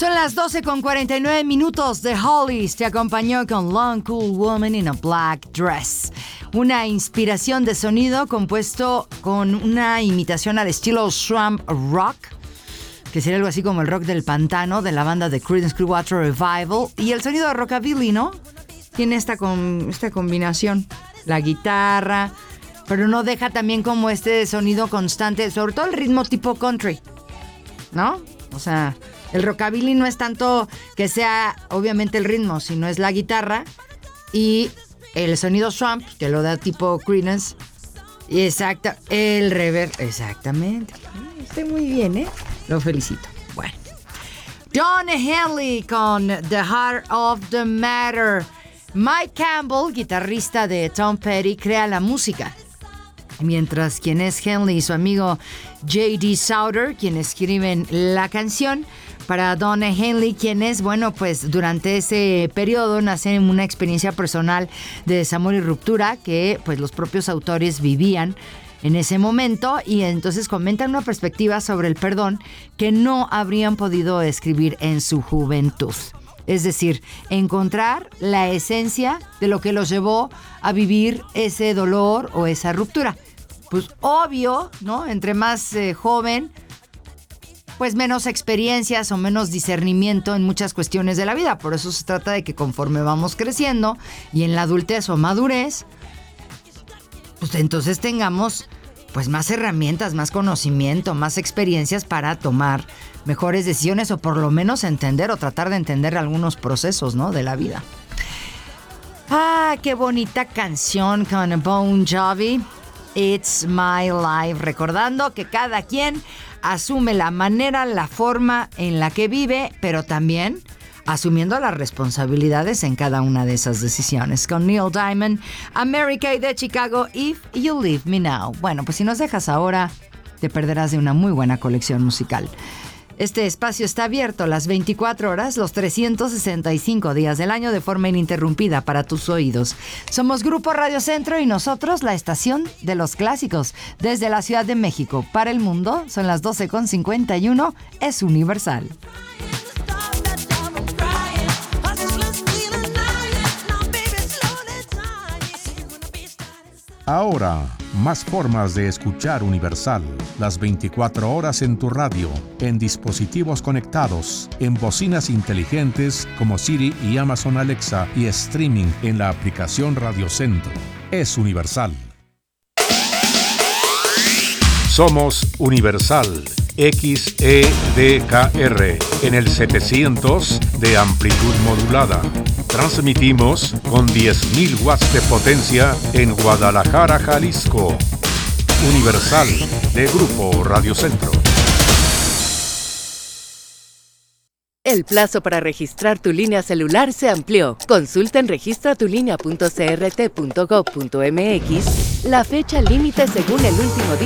Son las 12:49. The Hollies te acompañó con Long Cool Woman in a Black Dress. Una inspiración de sonido compuesto con una imitación al estilo swamp rock, que sería algo así como el rock del pantano de la banda de Creedence Clearwater Revival. Y el sonido de rockabilly, ¿no? Tiene esta combinación. La guitarra, pero no deja también como este sonido constante, sobre todo el ritmo tipo country, ¿no? O sea, el rockabilly no es tanto que sea obviamente el ritmo, sino es la guitarra y el sonido swamp, que lo da tipo Creedence. Exacto, el reverb, exactamente. Estoy muy bien, ¿eh? Lo felicito. Bueno. Don Henley con The Heart of the Matter. Mike Campbell, guitarrista de Tom Petty, crea la música, mientras quien es Henley y su amigo J.D. Souther, quienes escriben la canción. Para Don Henley, quien es, bueno, pues durante ese periodo nace una experiencia personal de desamor y ruptura que pues los propios autores vivían en ese momento, y entonces comentan una perspectiva sobre el perdón que no habrían podido escribir en su juventud. Es decir, encontrar la esencia de lo que los llevó a vivir ese dolor o esa ruptura. Pues obvio, ¿no? Entre más joven, pues menos experiencias o menos discernimiento en muchas cuestiones de la vida. Por eso se trata de que conforme vamos creciendo y en la adultez o madurez, pues entonces tengamos pues más herramientas, más conocimiento, más experiencias para tomar mejores decisiones o por lo menos entender o tratar de entender algunos procesos, ¿no? de la vida. Ah, qué bonita canción con Bon Jovi. It's My Life. Recordando que cada quien asume la manera, la forma en la que vive, pero también asumiendo las responsabilidades en cada una de esas decisiones. Con Neil Diamond, America y de Chicago, If You Leave Me Now. Bueno, pues si nos dejas ahora, te perderás de una muy buena colección musical. Este espacio está abierto las 24 horas, los 365 días del año de forma ininterrumpida para tus oídos. Somos Grupo Radio Centro y nosotros la estación de los clásicos. Desde la Ciudad de México para el mundo, son las 12:51, es Universal. Ahora, más formas de escuchar Universal. Las 24 horas en tu radio, en dispositivos conectados, en bocinas inteligentes como Siri y Amazon Alexa y streaming en la aplicación Radio Centro. Es Universal. Somos Universal XEDKR en el 700 de amplitud modulada. Transmitimos con 10.000 watts de potencia en Guadalajara, Jalisco. Universal de Grupo Radio Centro. El plazo para registrar tu línea celular se amplió. Consulta en registratulinea.crt.gov.mx la fecha límite según el último día